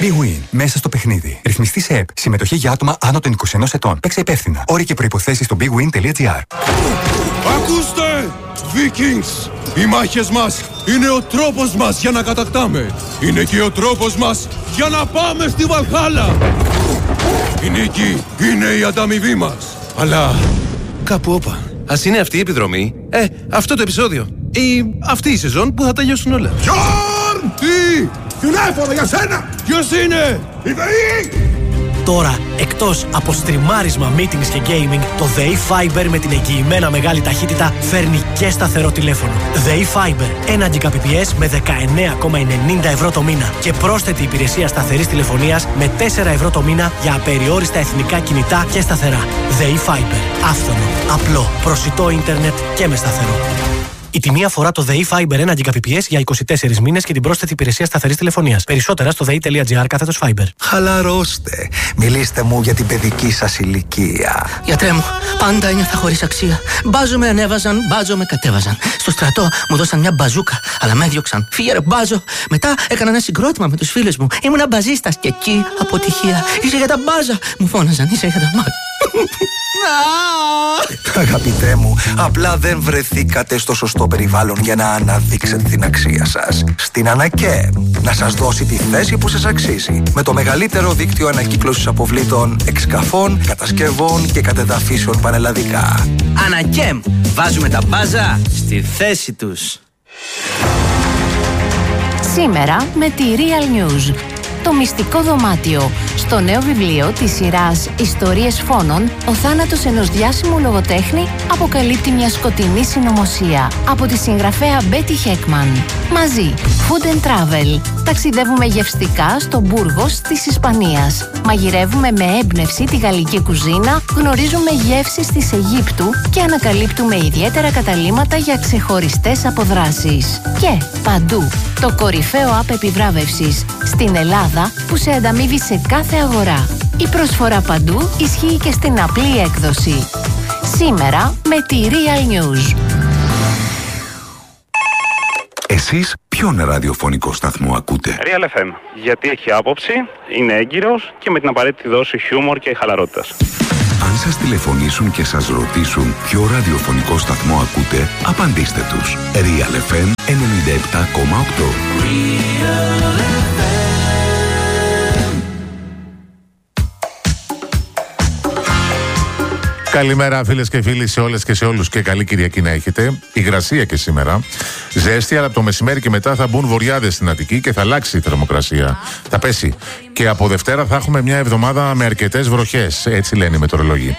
Big Win. Μέσα στο παιχνίδι. Ρυθμιστή σε ΕΠ. Συμμετοχή για άτομα άνω των 21 ετών. Παίξε υπεύθυνα. Όροι και προϋποθέσεις στο bigwin.gr. Ακούστε! Vikings! Οι μάχες μας είναι ο τρόπος μας για να κατακτάμε. Είναι και ο τρόπος μας για να πάμε στη Βαλχάλα. Η νίκη είναι η ανταμοιβή μας. Αλλά κάπου όπα. Ας είναι αυτή η επιδρομή, αυτό το επεισόδιο ή αυτή η σεζόν που θα τελειώσουν όλα. Γιόρν! Τι! Τηλέφωνο για σένα! Ποιος είναι? Η ΔΕΗ! Τώρα, εκτός από στριμάρισμα, meetings και gaming, το ΔΕΗ Fiber με την εγγυημένα μεγάλη ταχύτητα φέρνει και σταθερό τηλέφωνο. ΔΕΗ Fiber, 1 Gbps με 19,90 ευρώ το μήνα και πρόσθετη υπηρεσία σταθερής τηλεφωνίας με 4 ευρώ το μήνα για απεριόριστα εθνικά κινητά και σταθερά. ΔΕΗ Fiber, άφθονο, απλό, προσιτό ίντερνετ και με σταθερό. Η τιμή αφορά το ΔΕΗ Fiber 1 Gbps για 24 μήνες και την πρόσθετη υπηρεσία σταθερής τηλεφωνίας. Περισσότερα στο dei.gr/Fiber. Χαλαρώστε. Μιλήστε μου για την παιδική σας ηλικία. Γιατρέ μου, πάντα ένιωθα χωρίς αξία. Μπάζο με ανέβαζαν, μπάζο με κατέβαζαν. Στο στρατό μου δώσαν μια μπαζούκα, αλλά με έδιωξαν. Φύγε ρε μπάζο. Μετά έκανα ένα συγκρότημα με τους φίλους μου. Ήμουνα μπαζίστας και εκεί αποτυχία. Είσαι για τα μπάζα. Μου φώναζαν, είσαι για τα μάτια. Αγαπητέ μου, απλά δεν βρεθήκατε στο σωστό περιβάλλον για να αναδείξετε την αξία σας. Στην Ανακέ, να σας δώσει τη θέση που σας αξίζει. Με το μεγαλύτερο δίκτυο ανακύκλωσης αποβλήτων, εξκαφών, κατασκευών και κατεδαφίσεων πανελλαδικά. Ανακέ, βάζουμε τα μπάζα στη θέση τους. Σήμερα με τη Real News. Το μυστικό δωμάτιο. Στο νέο βιβλίο της σειράς «Ιστορίες φόνων», ο θάνατος ενός διάσημου λογοτέχνη αποκαλύπτει μια σκοτεινή συνωμοσία. Από τη συγγραφέα Μπέτι Χέκμαν. Μαζί, Food and Travel. Ταξιδεύουμε γευστικά στο Μπούργος της Ισπανίας. Μαγειρεύουμε με έμπνευση τη γαλλική κουζίνα, γνωρίζουμε γεύσεις της Αιγύπτου και ανακαλύπτουμε ιδιαίτερα καταλύματα για ξεχωριστές αποδράσεις. Και παντού, το κορυφαίο app επιβράβευσης στην Ελλάδα που σε ανταμείβει σε κάθε αγορά. Η προσφορά παντού ισχύει και στην απλή έκδοση. Σήμερα με τη Real News. Εσείς ποιον ραδιοφωνικό σταθμό ακούτε? Real FM. Γιατί έχει άποψη, είναι έγκυρος και με την απαραίτητη δόση χιούμορ και χαλαρότητας. Αν σας τηλεφωνήσουν και σας ρωτήσουν ποιο ραδιοφωνικό σταθμό ακούτε, απαντήστε τους. Real FM 97,8. Καλημέρα φίλες και φίλοι σε όλες και σε όλους και καλή Κυριακή να έχετε. Υγρασία και σήμερα. Ζέστη, αλλά από το μεσημέρι και μετά θα μπουν βοριάδες στην Αττική και θα αλλάξει η θερμοκρασία. Θα πέσει. Και από Δευτέρα θα έχουμε μια εβδομάδα με αρκετές βροχές. Έτσι λένε οι μετεωρολόγοι.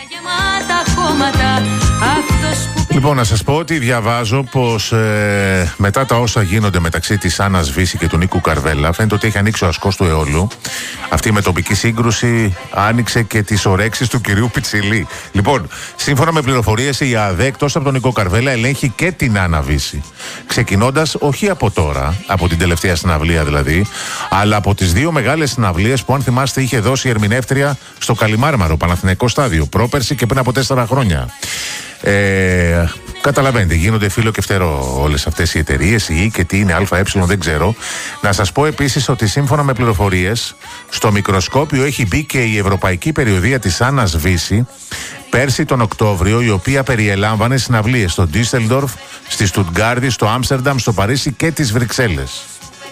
Λοιπόν, να σας πω ότι διαβάζω πως μετά τα όσα γίνονται μεταξύ της Άννας Βύση και του Νίκου Καρβέλα, φαίνεται ότι έχει ανοίξει ο ασκός του αιώλου. Αυτή η μετοπική σύγκρουση άνοιξε και τις ορέξεις του κυρίου Πιτσιλή. Λοιπόν, σύμφωνα με πληροφορίες, η ΑΔΕ εκτός από τον Νίκο Καρβέλα ελέγχει και την Άννα Βύση. Ξεκινώντας όχι από τώρα, από την τελευταία συναυλία δηλαδή, αλλά από τις δύο μεγάλες συναυλίες που, αν θυμάστε, είχε δώσει η ερμηνεύτρια στο Καλιμάρμαρο, Παναθηναϊκό στάδιο, πρόπερση και πριν από 4 χρόνια. Καταλαβαίνετε, γίνονται φύλλο και φτερό όλες αυτές οι εταιρείες, η και τι είναι ΑΕ, δεν ξέρω. Να σας πω επίσης ότι σύμφωνα με πληροφορίες, στο μικροσκόπιο έχει μπει και η ευρωπαϊκή περιοδεία της Άννας Βύση πέρσι τον Οκτώβριο, η οποία περιελάμβανε συναυλίες στο Ντίσσελντορφ, στη Στουτγκάρδη, στο Άμστερνταμ, στο Παρίσι και τις Βρυξέλλες.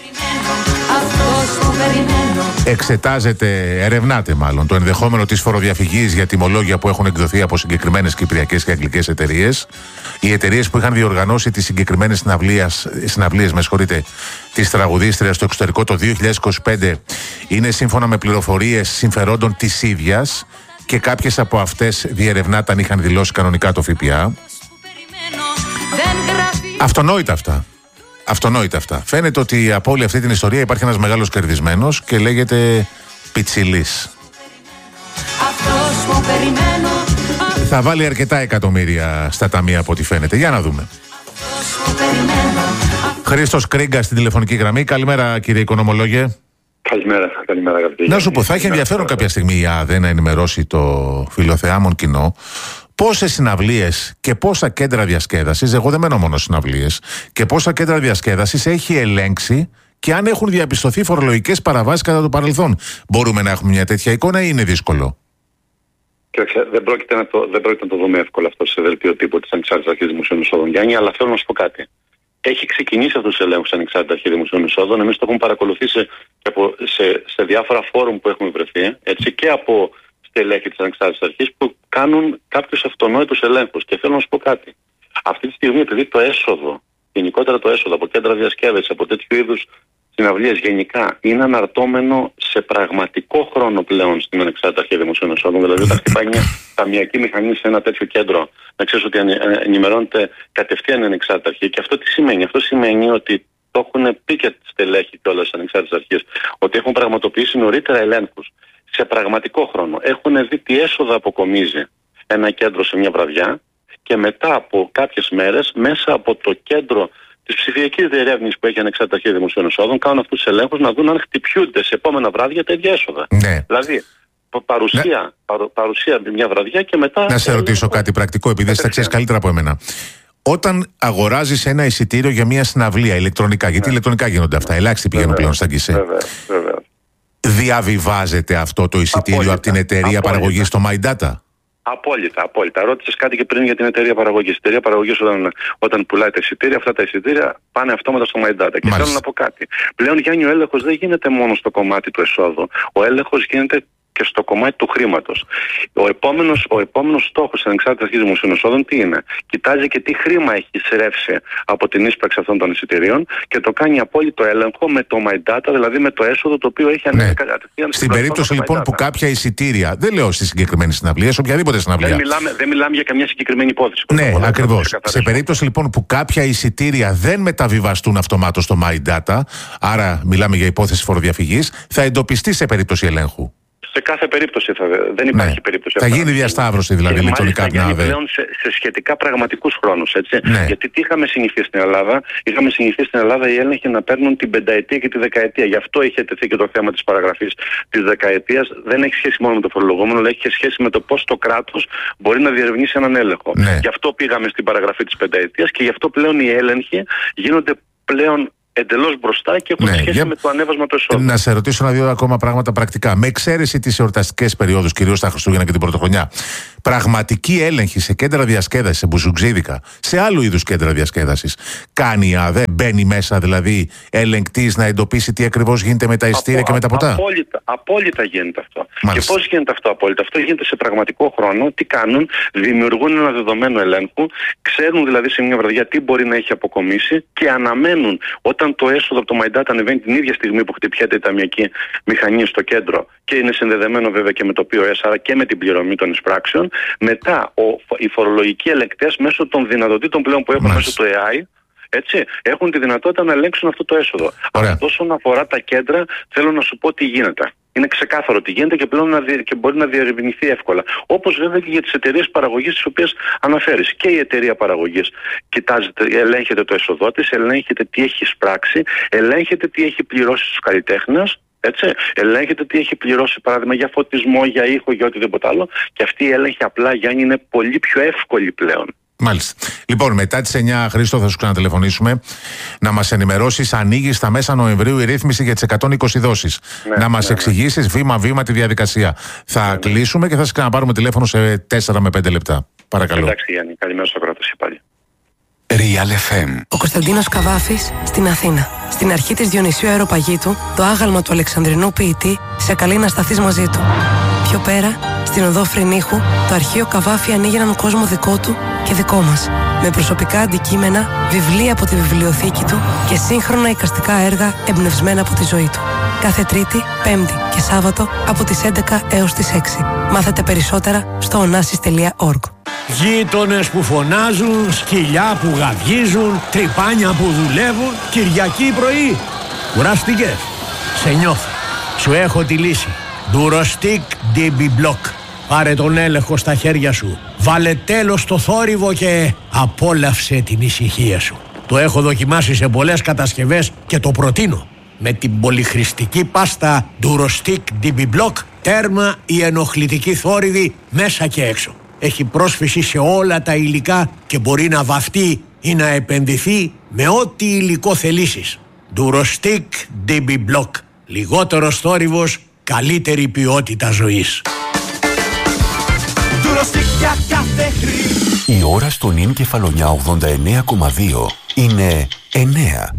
Ερευνάται μάλλον το ενδεχόμενο της φοροδιαφυγής για τιμολόγια που έχουν εκδοθεί από συγκεκριμένες κυπριακές και αγγλικές εταιρείες. Οι εταιρείες που είχαν διοργανώσει τις συγκεκριμένες συναυλίες, της τραγουδίστριας στο εξωτερικό το 2025, είναι σύμφωνα με πληροφορίες συμφερόντων της ίδιας και κάποιες από αυτές διερευνάται αν είχαν δηλώσει κανονικά το ΦΠΑ. Αυτονόητα αυτά. Φαίνεται ότι από όλη αυτή την ιστορία υπάρχει ένας μεγάλος κερδισμένος και λέγεται Πιτσιλής. Θα βάλει αρκετά εκατομμύρια στα ταμεία από ό,τι φαίνεται. Για να δούμε. Χρήστος Κρίγκα στην τηλεφωνική γραμμή. Καλημέρα, κύριε οικονομολόγε. Καλημέρα αγαπητέ. Να σου πω, θα έχει ενδιαφέρον κάποια στιγμή η ΑΔΕ να ενημερώσει το φιλοθεάμον κοινό πόσες συναυλίες και πόσα κέντρα διασκέδασης, εγώ δεν μένω μόνο συναυλίες, και πόσα κέντρα διασκέδασης έχει ελέγξει και αν έχουν διαπιστωθεί φορολογικές παραβάσεις κατά το παρελθόν. Μπορούμε να έχουμε μια τέτοια εικόνα ή είναι δύσκολο? Κοιτάξτε, δεν πρόκειται να το δούμε εύκολα αυτό σε δελτίο τύπου της Ανεξάρτητης Αρχής Δημοσίων Εισόδων, Γιάννη, αλλά θέλω να σου πω κάτι. Έχει ξεκινήσει αυτούς τους ελέγχους Ανεξάρτητη Αρχή Δημοσίων Εισόδων. Εμείς το έχουμε παρακολουθήσει σε διάφορα φόρουμ που έχουμε βρεθεί, έτσι, και από στελέχη της Ανεξάρτητης Αρχής που κάνουν κάποιους αυτονόητους ελέγχους. Και θέλω να σου πω κάτι. Αυτή τη στιγμή, επειδή το έσοδο, γενικότερα το έσοδο από κέντρα διασκέδασης, από τέτοιου είδους συναυλίες γενικά, είναι αναρτώμενο σε πραγματικό χρόνο πλέον στην Ανεξάρτητη Αρχή Δημοσίων Εισόδων. Δηλαδή, όταν χτυπάει μια ταμιακή μηχανή σε ένα τέτοιο κέντρο, να ξέρεις ότι ενημερώνεται κατευθείαν η Ανεξάρτητη Αρχή. Και αυτό τι σημαίνει? Αυτό σημαίνει ότι το έχουν πει και στελέχη και όλες τις Ανεξάρτητες Αρχές, ότι έχουν πραγματοποιήσει νωρίτερα ελέγχους σε πραγματικό χρόνο. Έχουν δει τι έσοδα αποκομίζει ένα κέντρο σε μια βραδιά και μετά από κάποιες μέρες, μέσα από το κέντρο της ψηφιακής διερεύνησης που έχει η Ανεξάρτητη Αρχή Δημοσίων Εισόδων, κάνουν αυτούς τους ελέγχους να δουν αν χτυπιούνται σε επόμενα βράδια τα ίδια έσοδα. Ναι. Δηλαδή, παρουσία μια βραδιά και μετά. Να σε ρωτήσω κάτι πρακτικό, επειδή εσύ τα ξέρεις καλύτερα από εμένα. Όταν αγοράζεις ένα εισιτήριο για μια συναυλία ηλεκτρονικά, γιατί ηλεκτρονικά γίνονται αυτά, ελάχιστοι πηγαίνουν πλέον στα γκισέ. Διαβιβάζεται αυτό το εισιτήριο από την εταιρεία παραγωγής στο My Data? Απόλυτα. Ρώτησες κάτι και πριν για την εταιρεία παραγωγής. Η εταιρεία παραγωγής όταν πουλάει τα εισιτήρια, αυτά τα εισιτήρια πάνε αυτόματα στο My Data. Και θέλω να πω κάτι. Πλέον, Γιάννη, ο έλεγχος δεν γίνεται μόνο στο κομμάτι του εσόδου. Ο έλεγχος γίνεται και στο κομμάτι του χρήματος. Ο επόμενος στόχος της Ανεξάρτητης Αρχής Δημοσίων Εισόδων τι είναι? Κοιτάζει και τι χρήμα έχει σρεύσει από την ίσπραξη αυτών των εισιτηρίων και το κάνει απόλυτο έλεγχο με το My Data, δηλαδή με το έσοδο το οποίο έχει ανέβει κατευθείαν. Στην περίπτωση λοιπόν που κάποια εισιτήρια, δεν λέω στη συγκεκριμένη συναυλία, σε οποιαδήποτε συναυλία. Δεν μιλάμε για καμιά συγκεκριμένη υπόθεση. Ναι, ακριβώς. Σε περίπτωση λοιπόν που κάποια εισιτήρια δεν μεταβιβαστούν αυτομάτως στο My Data, άρα μιλάμε για υπόθεση φοροδιαφυγής, θα εντοπιστεί σε περίπτωση ελέγχου. Σε κάθε περίπτωση δεν υπάρχει περίπτωση. Θα γίνει διασταύρωση δηλαδή ηλεκτρονικά από την ΑΔΕ. Πλέον σε σχετικά πραγματικούς χρόνους. Γιατί τι είχαμε συνηθίσει στην Ελλάδα? Είχαμε συνηθίσει στην Ελλάδα οι έλεγχοι να παίρνουν την πενταετία και τη δεκαετία. Γι' αυτό είχε τεθεί και το θέμα της παραγραφής της δεκαετίας. Δεν έχει σχέση μόνο με το φορολογούμενο, αλλά έχει σχέση με το πώς το κράτος μπορεί να διερευνήσει έναν έλεγχο. Γι' αυτό πήγαμε στην παραγραφή της πενταετίας και γι' αυτό πλέον οι έλεγχοι γίνονται πλέον εντελώς μπροστά και έχουν σχέση με το ανέβασμα του εσόδου. Να σε ρωτήσω ένα-δύο ακόμα πράγματα πρακτικά. Με εξαίρεση τις εορταστικές περιόδους, κυρίως τα Χριστούγεννα και την Πρωτοχρονιά, πραγματική έλεγχη σε κέντρα διασκέδασης, σε μπουζουτζίδικα, σε άλλου είδους κέντρα διασκέδασης, κάνει η ΑΔΕ? Μπαίνει μέσα δηλαδή ελεγκτής να εντοπίσει τι ακριβώς γίνεται με τα εισιτήρια και με τα ποτά? Απόλυτα γίνεται αυτό. Μάλιστα. Και πώς γίνεται αυτό απόλυτα? Αυτό γίνεται σε πραγματικό χρόνο. Τι κάνουν? Δημιουργούν ένα δεδομένο ελέγχου, ξέρουν δηλαδή σε μια βραδιά τι μπορεί να έχει αποκομίσει και αναμένουν όταν το έσοδο από το My Data ανεβαίνει την ίδια στιγμή που χτυπιέται η ταμιακή μηχανή στο κέντρο και είναι συνδεδεμένο βέβαια και με το POS, άρα και με την πληρωμή των εισπράξεων, μετά οι φορολογικοί ελεγκτές μέσω των δυνατοτήτων πλέον που έχουν μέσω του AI, έτσι, έχουν τη δυνατότητα να ελέγξουν αυτό το έσοδο. Αλλά όσον αφορά τα κέντρα, θέλω να σου πω τι γίνεται. Είναι ξεκάθαρο τι γίνεται και πλέον και μπορεί να διερευνηθεί εύκολα. Όπως βέβαια και για τις εταιρείες παραγωγής τις οποίες αναφέρεις. Και η εταιρεία παραγωγής ελέγχεται το έσοδό της, ελέγχεται τι έχει εισπράξει, ελέγχεται τι έχει πληρώσει στους καλλιτέχνες. Έτσι, ελέγχεται τι έχει πληρώσει παράδειγμα για φωτισμό, για ήχο, για οτιδήποτε άλλο. Και αυτή η έλεγχη απλά, Γιάννη, είναι πολύ πιο εύκολη πλέον. Μάλιστα. Λοιπόν, μετά τις 9, Χρήστο, θα σου ξανατηλεφωνήσουμε να μας ενημερώσεις. Ανοίγει στα μέσα Νοεμβρίου η ρύθμιση για τις 120 δόσεις. Να μας εξηγήσεις βήμα-βήμα τη διαδικασία. Θα κλείσουμε και θα σας ξαναπάρουμε τηλέφωνο σε 4 με 5 λεπτά. Παρακαλώ. Εντάξει, Γιάννη, καλημέρα στο κράτος πάλι. Real FM. Ο Κωνσταντίνος Καβάφης στην Αθήνα. Στην αρχή της Διονυσίου Αεροπαγήτου, το άγαλμα του Αλεξανδρινού ποιητή σε καλεί να σταθείς μαζί του. Πιο πέρα, στην οδό Φρυνίχου, το αρχείο Καβάφη ανοίγει έναν κόσμο δικό του και δικό μας. Με προσωπικά αντικείμενα, βιβλία από τη βιβλιοθήκη του και σύγχρονα εικαστικά έργα εμπνευσμένα από τη ζωή του. Κάθε Τρίτη, Πέμπτη και Σάββατο από τις 11 έως τις 6. Μάθετε περισσότερα στο onassis.org. Γείτονες που φωνάζουν, σκυλιά που γαβγίζουν, τρυπάνια που δουλεύουν, Κυριακή πρωί. Κουράστηκες? Σε νιώθω. Σου έχω τη λύση. Durostic DB Block. Πάρε τον έλεγχο στα χέρια σου. Βάλε τέλος στο θόρυβο και απόλαυσε την ησυχία σου. Το έχω δοκιμάσει σε πολλές κατασκευές και το προτείνω. Με την πολυχρηστική πάστα Durostic DB Block, τέρμα η ενοχλητική θόρυβη μέσα και έξω. Έχει πρόσφυση σε όλα τα υλικά και μπορεί να βαφτεί ή να επενδυθεί με ό,τι υλικό θελήσεις. Durostic DB Block. Λιγότερος θόρυβος, καλύτερη ποιότητα ζωής. Για κάθε χρήση. Η ώρα στον ίν Κεφαλονιά 89,2 είναι 9.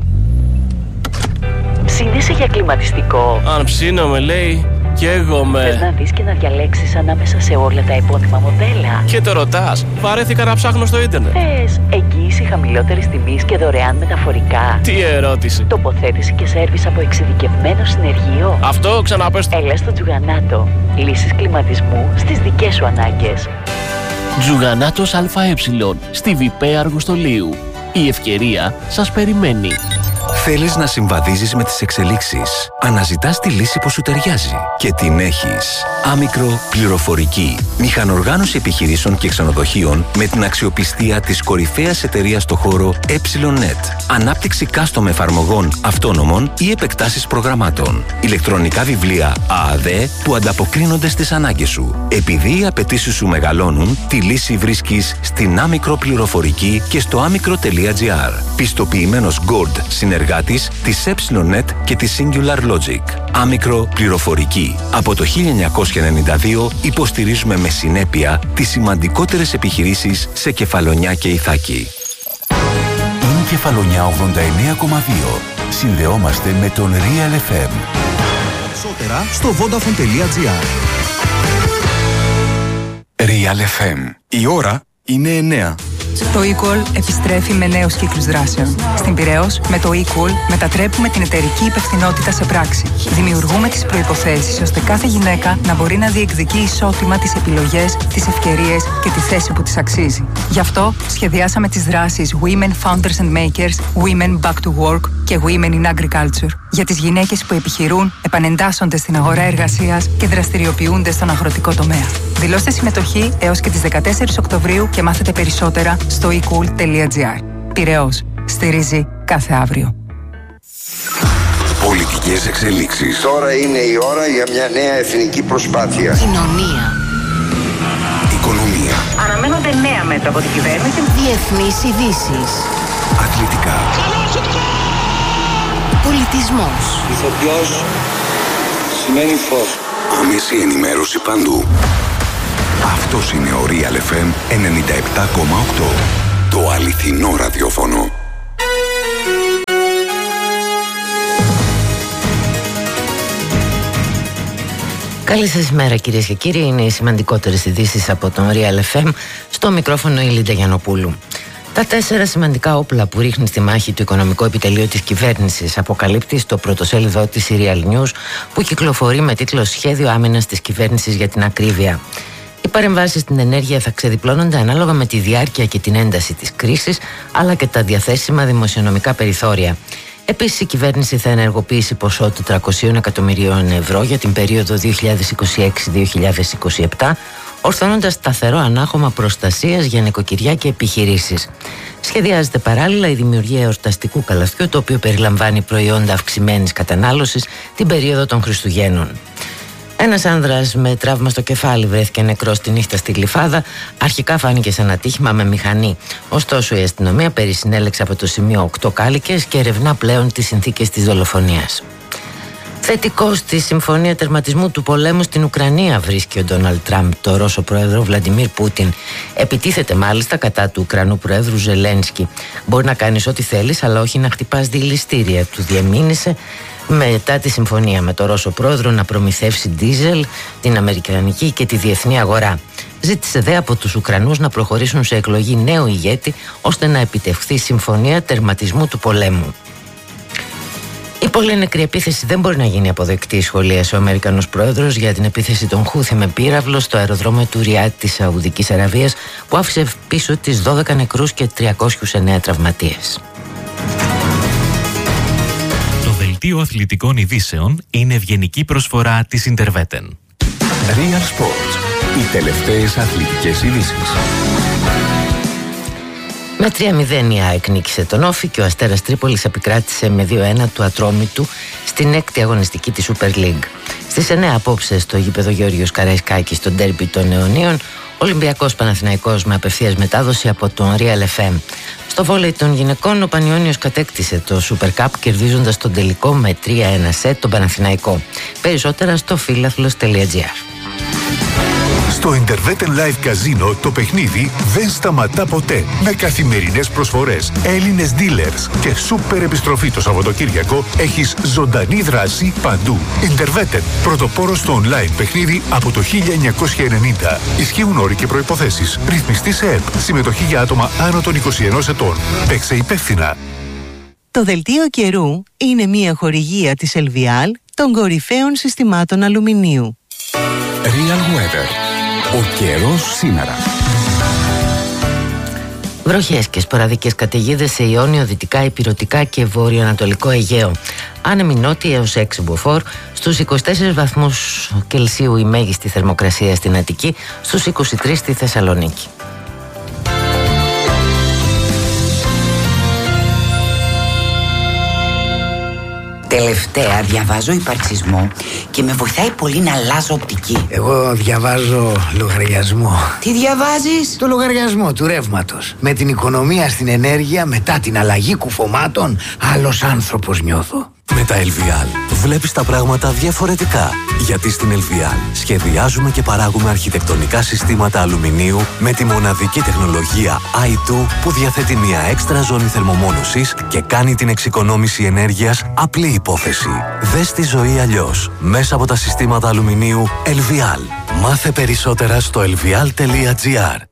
Ψήνεσαι για κλιματιστικό? Αν ψήνομαι, λέει, καίγομαι. Θες να δεις και να διαλέξεις ανάμεσα σε όλα τα επώνυμα μοντέλα? Και το ρωτάς, βαρέθηκα να ψάχνω στο ίντερνετ. Θες εγγύηση χαμηλότερης τιμής και δωρεάν μεταφορικά? Τι ερώτηση. Τοποθέτηση και σέρβις από εξειδικευμένο συνεργείο? Αυτό ξαναπες. Έλα στο Τζουγανάτο. Λύσεις κλιματισμού στις δικές σου ανάγκες. Τζουγανάτος ΑΕ, στη ΒΠ Αργοστολίου. Η ευκαιρία σας περιμένει. Θέλεις να συμβαδίζεις με τις εξελίξεις. Αναζητάς τη λύση που σου ταιριάζει. Και την έχεις. Άμικρο πληροφορική. Μηχανοργάνωση επιχειρήσεων και ξενοδοχείων με την αξιοπιστία της κορυφαίας εταιρείας στο χώρο E.net. Ανάπτυξη custom εφαρμογών αυτόνομων ή επεκτάσεις προγραμμάτων. Ηλεκτρονικά βιβλία ΑΑΔ που ανταποκρίνονται στις ανάγκες σου. Επειδή οι απαιτήσεις σου μεγαλώνουν, τη λύση βρίσκεις στην Άμικρο πληροφορική και στο άμικρο.gr. Πιστοποιημένος Gold συνεργάτης της E.net και της Singular Logic. Άμικρο πληροφορική. Από το 1992 υποστηρίζουμε με συνέπεια τις σημαντικότερες επιχειρήσεις σε Κεφαλονιά και Ιθάκη. Είναι Κεφαλονιά 89,2. Συνδεόμαστε με τον Real FM. Περισσότερα στο vodafone.gr. Real FM. Η ώρα είναι 9. Το eCall επιστρέφει με νέους κύκλους δράσεων. Στην Πειραιώς, με το eCall μετατρέπουμε την εταιρική υπευθυνότητα σε πράξη. Δημιουργούμε τις προϋποθέσεις ώστε κάθε γυναίκα να μπορεί να διεκδικεί ισότιμα τις επιλογές, τις ευκαιρίες και τη θέση που της αξίζει. Γι' αυτό σχεδιάσαμε τις δράσεις Women Founders and Makers, Women Back to Work και Women in Agriculture. Για τις γυναίκες που επιχειρούν, επανεντάσσονται στην αγορά εργασίας και δραστηριοποιούνται στον αγροτικό τομέα. Δηλώστε συμμετοχή έως και τις 14 Οκτωβρίου και μάθετε περισσότερα στο ecool.gr. Πειραιώς. Στηρίζει κάθε αύριο. Πολιτικές εξελίξεις. Τώρα είναι η ώρα για μια νέα εθνική προσπάθεια. Κοινωνία. Οικονομία. Αναμένονται νέα μέτρα από την κυβέρνηση. Διεθνείς ειδήσεις. Αθλητικά. Πολιτισμός. Ηθοποιός σημαίνει φως. Άμεση ενημέρωση παντού. Αυτός είναι ο Real FM 97,8. Το αληθινό ραδιόφωνο. Καλή σας ημέρα κυρίες και κύριοι. Είναι οι σημαντικότερες ειδήσεις από τον Real FM. Στο μικρόφωνο η Λίντα Γιαννοπούλου. Τα 4 σημαντικά όπλα που ρίχνει στη μάχη το οικονομικό επιτελείο της κυβέρνησης αποκαλύπτει στο πρωτοσέλιδό της η Real News, που κυκλοφορεί με τίτλο «Σχέδιο άμυνας της κυβέρνησης για την ακρίβεια». Οι παρεμβάσεις στην ενέργεια θα ξεδιπλώνονται ανάλογα με τη διάρκεια και την ένταση της κρίσης, αλλά και τα διαθέσιμα δημοσιονομικά περιθώρια. Επίσης, η κυβέρνηση θα ενεργοποιήσει ποσό 400 εκατομμυρίων ευρώ για την περίοδο 2026-2027, ορθώνοντας σταθερό ανάχωμα προστασίας για νοικοκυριά και επιχειρήσεις. Σχεδιάζεται παράλληλα η δημιουργία εορταστικού καλαθιού, το οποίο περιλαμβάνει προϊόντα αυξημένης κατανάλωσης την περίοδο των Χριστουγέννων. Ένας άνδρας με τραύμα στο κεφάλι βρέθηκε νεκρός τη νύχτα στη Γλυφάδα. Αρχικά φάνηκε σε ένα ατύχημα με μηχανή. Ωστόσο, η αστυνομία περισυνέλεξε από το σημείο 8 κάλικες και ερευνά πλέον τις συνθήκες της δολοφονίας. Θετικό στη συμφωνία τερματισμού του πολέμου στην Ουκρανία βρίσκει ο Ντόναλντ Τραμπ το Ρώσο πρόεδρο Βλαντιμίρ Πούτιν. Επιτίθεται μάλιστα κατά του Ουκρανού πρόεδρου Ζελένσκι. «Μπορεί να κάνεις ό,τι θέλεις, αλλά όχι να χτυπάς δηληστήρια», του διεμήνυσε μετά τη συμφωνία με το Ρώσο πρόεδρο να προμηθεύσει ντίζελ, την αμερικανική και τη διεθνή αγορά. Ζήτησε δε από τους Ουκρανούς να προχωρήσουν σε εκλογή νέου ηγέτη, ώστε να επιτευχθεί συμφωνία τερματισμού του πολέμου. Η πολύ νεκρή επίθεση δεν μπορεί να γίνει αποδεκτή, σχολίασε ο Αμερικανός πρόεδρος για την επίθεση των Χούθη με πύραυλο στο αεροδρόμιο του Ριάτ της Σαουδικής Αραβίας, που άφησε πίσω τις 12 νεκρούς και 309 τραυματίες. Το δελτίο αθλητικών ειδήσεων είναι ευγενική προσφορά της Interveten. Real Sports. Οι τελευταίες αθλητικές ειδήσεις. Με 3-0 η ΑΕΚ νίκησε τον Όφη και ο Αστέρας Τρίπολης επικράτησε με 2-1 του Ατρόμητου στην 6η αγωνιστική της Super League. Στις 9 απόψε στο γήπεδο Γεώργιος Καραϊσκάκης στο ντέρμπι των Αιωνίων, Ολυμπιακός Παναθηναϊκός με απευθείας μετάδοση από τον Real FM. Στο βόλεϊ των γυναικών, ο Πανιόνιος κατέκτησε το Super Cup κερδίζοντας τον τελικό με 3-1 σετ τον Παναθηναϊκό. Περισσότερα στο φίλαθλος.gr. Στο Interveten Live Casino το παιχνίδι δεν σταματά ποτέ. Με καθημερινές προσφορές, Έλληνες dealers και σούπερ επιστροφή το Σαββατοκύριακο, έχεις ζωντανή δράση παντού. Interveten, πρωτοπόρος στο online παιχνίδι από το 1990. Ισχύουν όροι και προϋποθέσεις. Ρυθμιστή σε ΕΠ. Συμμετοχή για άτομα άνω των 21 ετών. Παίξε υπεύθυνα. Το δελτίο καιρού είναι μια χορηγία της Ελβιάλ των κορυφαίων συστημάτων αλουμινίου. Real Weather. Ο καιρός σήμερα. Βροχές και σποραδικές καταιγίδες σε Ιόνιο, Δυτικά, Ηπειρωτικά και Βόρειο-Ανατολικό Αιγαίο. Άνεμοι νότιοι έως 6 μποφόρ, στους 24 βαθμούς Κελσίου η μέγιστη θερμοκρασία στην Αττική, στους 23 στη Θεσσαλονίκη. Τελευταία διαβάζω υπαρξισμό και με βοηθάει πολύ να αλλάζω οπτική. Εγώ διαβάζω λογαριασμό. Τι διαβάζεις? Το λογαριασμό του ρεύματος. Με την οικονομία στην ενέργεια, μετά την αλλαγή κουφωμάτων, άλλος άνθρωπος νιώθω. Με τα LVL βλέπεις τα πράγματα διαφορετικά. Γιατί στην LVL σχεδιάζουμε και παράγουμε αρχιτεκτονικά συστήματα αλουμινίου με τη μοναδική τεχνολογία i2 που διαθέτει μια έξτρα ζώνη θερμομόνωσης και κάνει την εξοικονόμηση ενέργειας απλή υπόθεση. Δες τη ζωή αλλιώς μέσα από τα συστήματα αλουμινίου LVL. Μάθε περισσότερα στο lvial.gr.